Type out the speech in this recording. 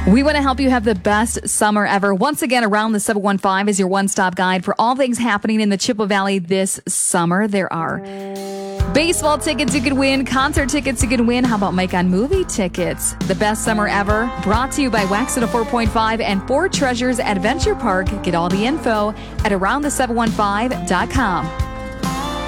We want to help you have the best summer ever. Once again, Around the 715 is your one-stop guide for all things happening in the Chippewa Valley this summer. There are baseball tickets you could win, concert tickets you could win. How about Mike on movie tickets? The best summer ever, brought to you by Wax 4.5 and Four Treasures Adventure Park. Get all the info at aroundthe715.com.